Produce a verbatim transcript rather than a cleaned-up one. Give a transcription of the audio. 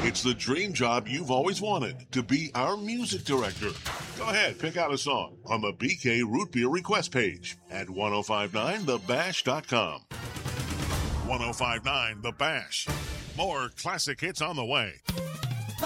It's the dream job you've always wanted, to be our music director. Go ahead, pick out a song on the B K Root Beer request page at ten fifty-nine the bash dot com. ten fifty-nine The Bash. More classic hits on the way.